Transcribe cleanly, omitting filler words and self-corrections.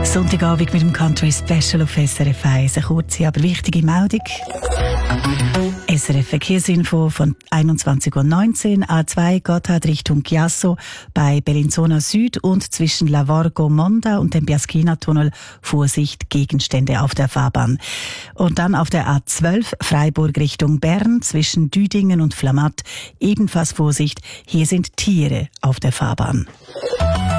Sonntagabend mit dem Country Special auf SRF 1. Eine kurze, aber wichtige Meldung. SRF Verkehrsinfo von 21:19 Uhr. A2 Gotthard Richtung Chiasso bei Bellinzona Süd und zwischen Lavorgo Monda und dem Biaschina-Tunnel Vorsicht, Gegenstände auf der Fahrbahn. Und dann auf der A12 Freiburg Richtung Bern zwischen Düdingen und Flamatt ebenfalls Vorsicht, hier sind Tiere auf der Fahrbahn.